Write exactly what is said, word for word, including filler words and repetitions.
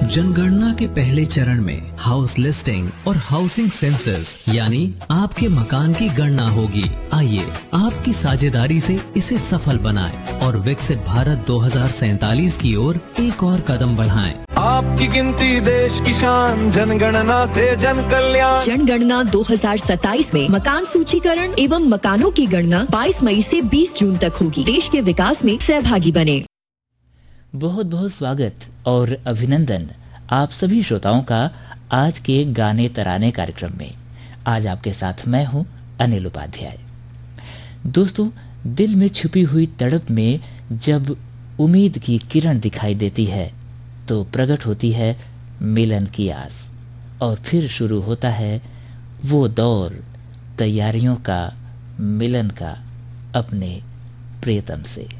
जनगणना के पहले चरण में हाउस लिस्टिंग और हाउसिंग सेंसस यानी आपके मकान की गणना होगी। आइए आपकी साझेदारी से इसे सफल बनाएं और विकसित भारत दो हज़ार सैतालीस की ओर एक और कदम बढ़ाएं। आपकी गिनती देश की शान, जनगणना से जन कल्याण। जनगणना दो हज़ार सत्ताईस में मकान सूचीकरण एवं मकानों की गणना बाईस मई से बीस जून तक होगी। देश के विकास में सहभागी बने। बहुत बहुत स्वागत और अभिनंदन आप सभी श्रोताओं का आज के गाने तराने कार्यक्रम में। आज आपके साथ मैं हूं अनिल उपाध्याय। दोस्तों, दिल में छुपी हुई तड़प में जब उम्मीद की किरण दिखाई देती है तो प्रकट होती है मिलन की आस, और फिर शुरू होता है वो दौर तैयारियों का, मिलन का अपने प्रियतम से।